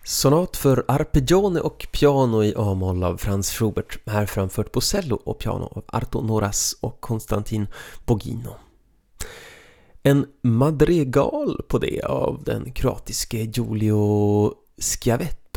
Sonat för arpeggione och piano i A-moll av Franz Schubert, här framfört på cello och piano av Arto Noras och Konstantin Bogino. En madrigal på det av den kroatiske Giulio Schiavetti